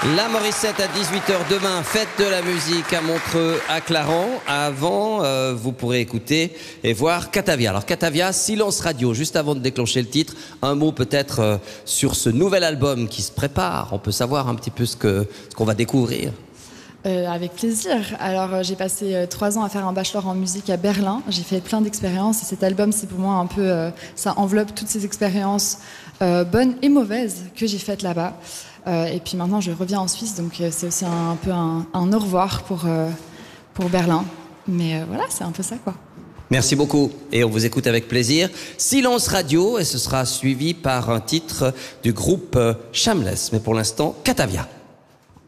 La Morissette à 18 h demain, fête de la musique à Montreux, à Clarens. Avant, vous pourrez écouter et voir Catavia. Alors Catavia, silence radio. Juste avant de déclencher le titre, un mot peut-être sur ce nouvel album qui se prépare. On peut savoir un petit peu ce qu'on va découvrir. Avec plaisir. Alors j'ai passé 3 ans à faire un bachelor en musique à Berlin. J'ai fait plein d'expériences et cet album c'est pour moi un peu, ça enveloppe toutes ces expériences bonnes et mauvaises que j'ai faites là-bas. Et puis maintenant je reviens en Suisse, donc c'est aussi un peu un au revoir pour Berlin. Mais voilà, c'est un peu ça quoi. Merci beaucoup et on vous écoute avec plaisir. Silence radio et ce sera suivi par un titre du groupe Shameless. Mais pour l'instant, Catavia.